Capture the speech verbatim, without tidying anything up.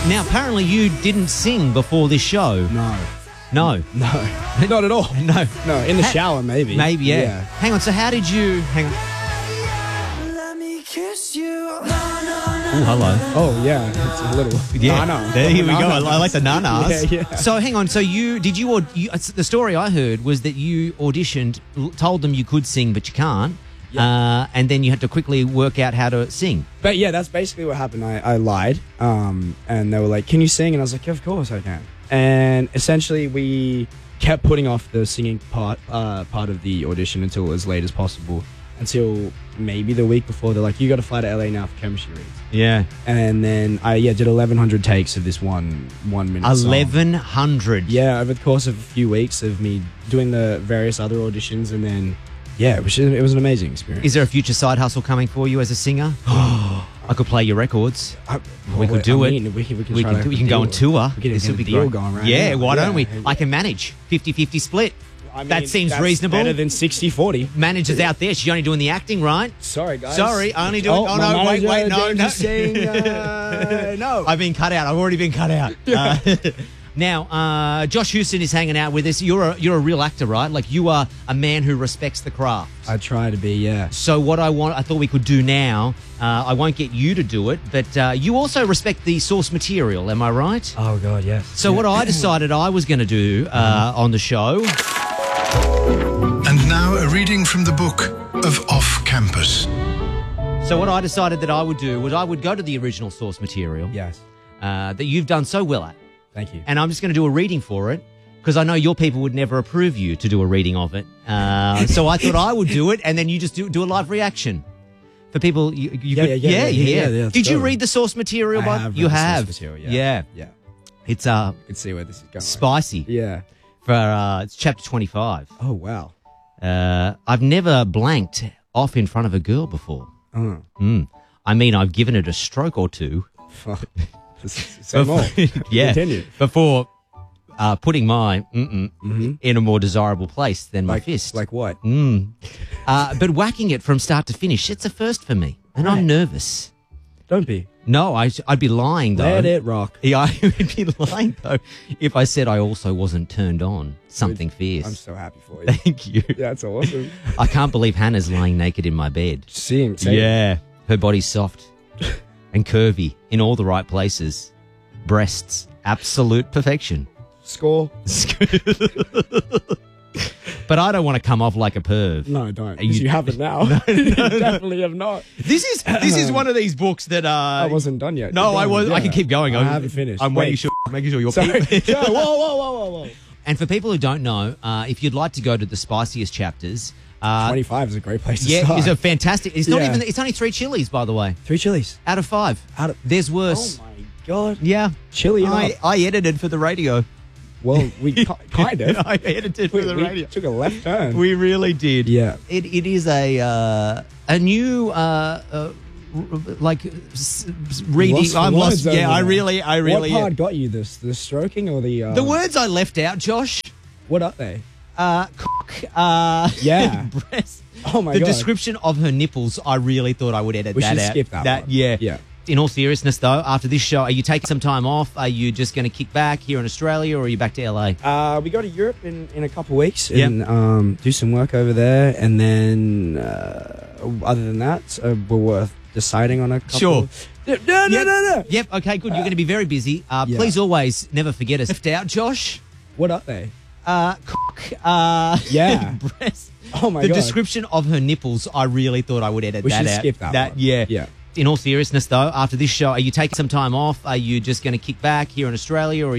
Now, apparently you didn't sing before this show. No. No. No. Not at all. No. No, in the Ha- shower maybe. Maybe, yeah. yeah. Hang on, so how did you... Hang on. Let me kiss you. Oh, hello. Oh, yeah. It's a little... Yeah, Nana. there here we go. Nana. I, I like the nanas. Yeah, yeah. So hang on. So you did you, aud- you? The story I heard was that you auditioned, l- told them you could sing, but you can't, uh, and then you had to quickly work out how to sing. But yeah, that's basically what happened. I, I lied, um, and they were like, "Can you sing?" And I was like, "Yeah, of course I can." And essentially, we kept putting off the singing part uh, part of the audition until as late as possible, until maybe the week before. They're like, "You got to fly to L A now for chemistry reads." Yeah, And then I yeah did eleven hundred takes of this one one minute. song. eleven hundred. Yeah, over the course of a few weeks of me doing the various other auditions, and then yeah, it was it was an amazing experience. Is there a future side hustle coming for you as a singer? I could play your records. I, We could do I it. mean, We can, we can, We try can, to we can go on deal. tour. We can This get would a be deal great. going right Yeah, now. why don't we? Yeah. I can manage fifty-fifty split. I mean, That seems that's reasonable. Better than sixty forty. Manager's out there. She's only doing the acting, right? Sorry, guys. Sorry, only doing. Oh, my no, wait, manager wait, no, didn't no. Sing, uh, no. I've been cut out. I've already been cut out. Uh, now, uh, Josh Houston is hanging out with us. You're a you're a real actor, right? Like you are a man who respects the craft. I try to be, yeah. So what I want, I thought we could do now. Uh, I won't get you to do it, but uh, you also respect the source material. Am I right? Oh God, yes. So what I decided I was going to do uh, on the show. And now a reading from the book of Off Campus. So what I decided that I would do was I would go to the original source material Yes. uh, that you've done so well at, Thank you. and I'm just going to do a reading for it because I know your people would never approve you to do a reading of it. Uh, so I thought I would do it, and then you just do do a live reaction for people. You, you Yeah, could, yeah, yeah, yeah, yeah, yeah, Did you totally. read the source material? I Bob? have you read the source have. material, yeah. yeah. Yeah. It's uh Let's see where this is going. spicy Yeah. for uh, it's chapter twenty-five. Oh wow. Uh, I've never blanked off in front of a girl before. Uh, Mm. I mean, I've given it a stroke or two. fuck. Say more. yeah, Continue. before uh, putting my mm-mm Mhm. in a more desirable place than my Like fist. Like what? Mm. Uh, but whacking it from start to finish, it's a first for me, and I'm Right. nervous. Don't be. No, I, I'd be lying though. Let it rock. Yeah, I would be lying though if I said I also wasn't turned on. Something fierce. I'm so happy for you. Thank you. That's awesome. I can't believe Hannah's lying naked in my bed. Same. Same. Yeah. Her body's soft and curvy in all the right places. Breasts, absolute perfection. Score. But I don't want to come off like a perv. No, don't. Are 'Cause you- You, haven't now. you definitely have not. This is this is one of these books that uh I wasn't done yet. No, Keep I going. was I Yeah. can keep going. I I'm- haven't finished. I'm Wait. making sure making sure you're Sorry. Sure. Whoa, whoa, whoa, whoa, whoa. And for people who don't know, uh, if you'd like to go to the spiciest chapters, uh, twenty-five is a great place to yeah, start. it's a fantastic. It's not Yeah. even. It's only three chilies, by the way, Three chilies. out of five. Out of. There's Oh worse. my god. Yeah, Chili it I, up. I edited for the radio. Well, we ki- kind of. I edited for we, the we radio. took a left turn. We really did. Yeah. It it is a uh, a new uh, uh, r- like s- s- reading. Lost for I'm lost. words over Yeah, I there. really, I really. What part got you? This the stroking or the uh, The words I left out, Josh. What are they? Uh, cock. Uh, Yeah. breast. Oh my the god. description of her nipples, I really thought I would edit We that should out. skip that one. Yeah. Yeah. In all seriousness, though, after this show, are you taking some time off? Are you just going to kick back here in Australia, or are you back to L A? Uh, we go to Europe in, in a couple of weeks Yep. and um, do some work over there, and then uh, other than that, uh, we're worth deciding on a couple. Sure. No, no, no, Yep. no, no. Yep. Okay. Good. You're going to be very busy. Uh, yeah. Please always never forget us. Left out, Josh. What are they? Uh, cock. Uh, Yeah. breast. Oh my the god. description of her nipples, I really thought I would edit We that should out. skip that one. Yeah. Yeah. In all seriousness, though, after this show, are you taking some time off? Are you just going to kick back here in Australia, or